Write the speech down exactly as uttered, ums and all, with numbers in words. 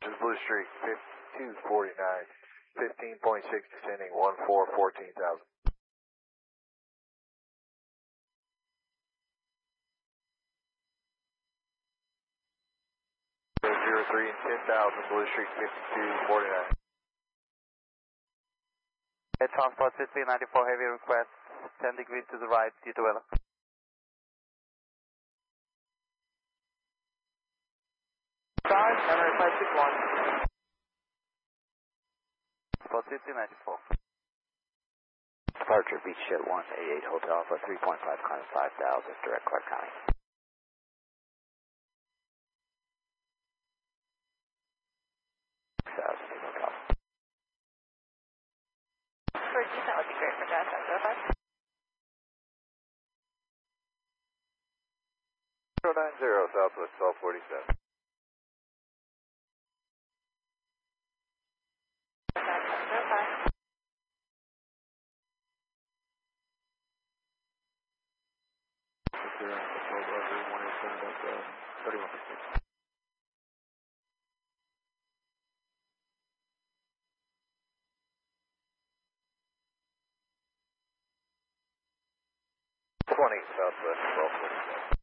is Blue Street, fifty-two forty-nine, fifteen point six descending, one four, fourteen thousand. zero three and ten thousand, Blue Street, fifty-two forty-nine. Hey, transport fifteen ninety-four, heavy request, ten degrees to the right, due to weather. Five, Emirates five six one. Transport fifteen ninety-four. Departure Beach Jet one eighty-eight Hotel Alpha three point five climbs five thousand, direct Clark County. six thousand, Hotel. For descent would be great for Jazz seven zero five. zero nine zero, Southwest twelve forty-seven. Jazz seven zero five. thirty-one percent. twenty, Southwest twelve forty-seven.